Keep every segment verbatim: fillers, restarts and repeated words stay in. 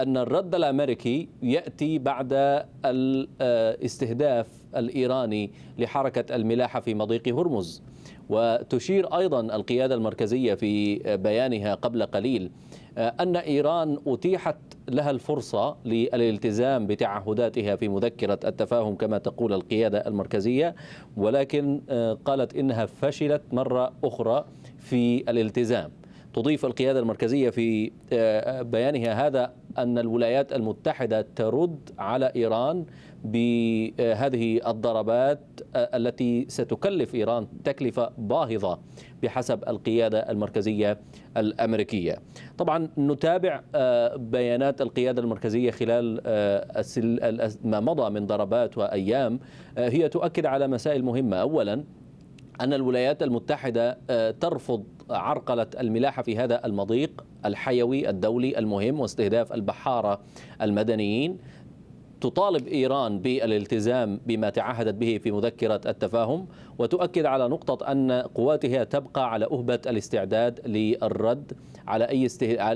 أن الرد الأمريكي يأتي بعد الاستهداف الإيراني لحركة الملاحة في مضيق هرمز. وتشير أيضا القيادة المركزية في بيانها قبل قليل أن إيران أتيحت لها الفرصة للالتزام بتعهداتها في مذكرة التفاهم كما تقول القيادة المركزية، ولكن قالت إنها فشلت مرة أخرى في الالتزام. تضيف القيادة المركزية في بيانها هذا أن الولايات المتحدة ترد على إيران بهذه الضربات التي ستكلف إيران تكلفة باهظة بحسب القيادة المركزية الأمريكية. طبعا نتابع بيانات القيادة المركزية خلال ما مضى من ضربات وأيام، هي تؤكد على مسائل مهمة. أولا أن الولايات المتحدة ترفض عرقلة الملاحة في هذا المضيق الحيوي الدولي المهم واستهداف البحارة المدنيين. تطالب إيران بالالتزام بما تعهدت به في مذكرة التفاهم، وتؤكد على نقطة أن قواتها تبقى على أهبة الاستعداد للرد على أي استه...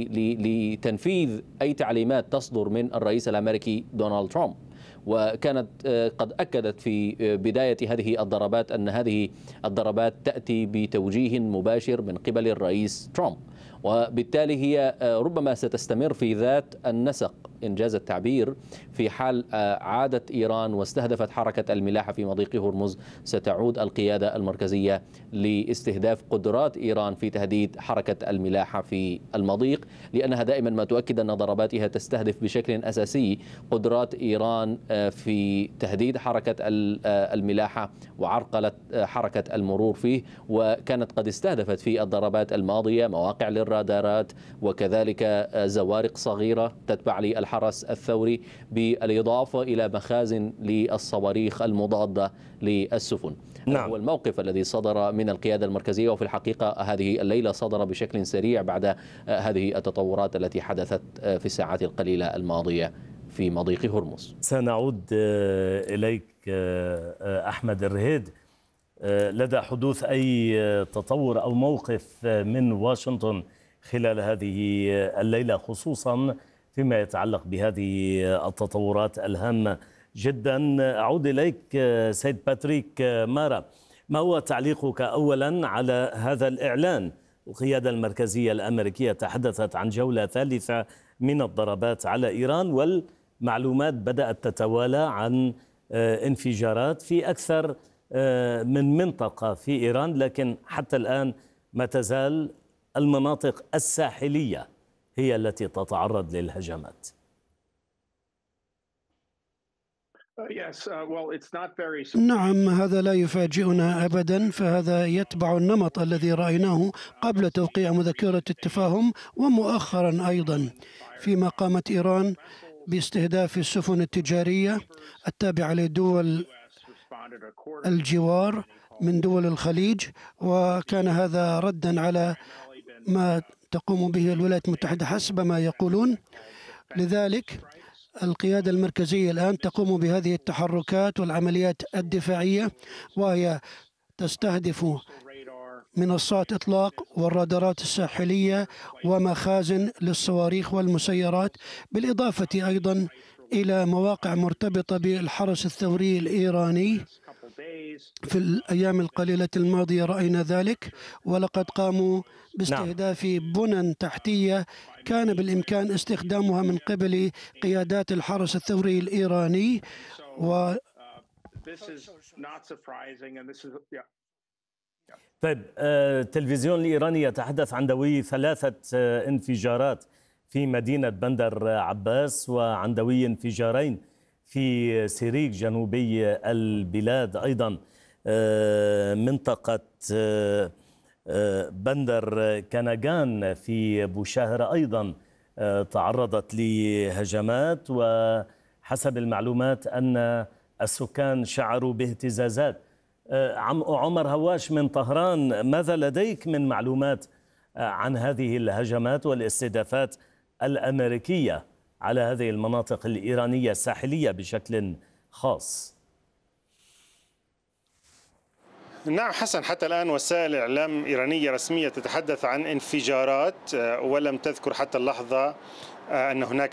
لتنفيذ أي تعليمات تصدر من الرئيس الأمريكي دونالد ترامب. وكانت قد أكدت في بداية هذه الضربات أن هذه الضربات تأتي بتوجيه مباشر من قبل الرئيس ترامب، وبالتالي هي ربما ستستمر في ذات النسق إنجاز التعبير. في حال عادت إيران واستهدفت حركة الملاحة في مضيق هرمز، ستعود القيادة المركزية لاستهداف قدرات إيران في تهديد حركة الملاحة في المضيق، لأنها دائما ما تؤكد أن ضرباتها تستهدف بشكل أساسي قدرات إيران في تهديد حركة الملاحة وعرقلة حركة المرور فيه. وكانت قد استهدفت في الضربات الماضية مواقع للرادارات وكذلك زوارق صغيرة تتبع للحرس الثوري، بالإضافة إلى مخازن للصواريخ المضادة للسفن. نعم. هو الموقف الذي صدر من القيادة المركزية، وفي الحقيقة هذه الليلة صدر بشكل سريع بعد هذه التطورات التي حدثت في الساعات القليلة الماضية في مضيق هرمز. سنعود إليك أحمد الرهيد. لدى حدوث أي تطور أو موقف من واشنطن خلال هذه الليلة، خصوصا فيما يتعلق بهذه التطورات الهامة جدا، أعود إليك سيد باتريك مارا. ما هو تعليقك أولا على هذا الإعلان؟ القيادة المركزية الأمريكية تحدثت عن جولة ثالثة من الضربات على إيران، والمعلومات بدأت تتوالى عن انفجارات في أكثر من منطقة في إيران، لكن حتى الآن ما تزال المناطق الساحلية هي التي تتعرض للهجمات. نعم، هذا لا يفاجئنا أبدا، فهذا يتبع النمط الذي رأيناه قبل توقيع مذكرة التفاهم ومؤخرا أيضا، فيما قامت إيران باستهداف السفن التجارية التابعة لدول الجوار من دول الخليج، وكان هذا ردا على ما تقوم به الولايات المتحدة حسب ما يقولون. لذلك القيادة المركزية الآن تقوم بهذه التحركات والعمليات الدفاعية، وهي تستهدف منصات إطلاق والرادارات الساحلية ومخازن للصواريخ والمسيرات، بالإضافة أيضا إلى مواقع مرتبطة بالحرس الثوري الإيراني. في الأيام القليلة الماضية رأينا ذلك، ولقد قاموا باستهداف بنى تحتية كان بالإمكان استخدامها من قبل قيادات الحرس الثوري الإيراني. و طيب، التلفزيون الإيراني يتحدث عن دوي ثلاثة انفجارات في مدينة بندر عباس، وعن دوي انفجارين في سيريك جنوبي البلاد. أيضا منطقة بندر كنغان في بوشاهر أيضا تعرضت لهجمات، وحسب المعلومات أن السكان شعروا باهتزازات. عم عمر هواش من طهران، ماذا لديك من معلومات عن هذه الهجمات والاستهدافات الأمريكية على هذه المناطق الإيرانية الساحلية بشكل خاص؟ نعم حسن، حتى الآن وسائل إعلام إيرانية رسمية تتحدث عن انفجارات، ولم تذكر حتى اللحظة أن هناك